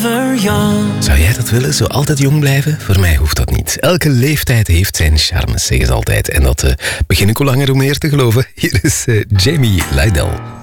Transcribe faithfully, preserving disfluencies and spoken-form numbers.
forever young. Zou jij dat willen, zo altijd jong blijven? Voor mij hoeft dat niet. Elke leeftijd heeft zijn charmes, zeggen ze altijd. En dat uh, begin ik hoe langer hoe meer te geloven. Hier is uh, Jamie Lydell.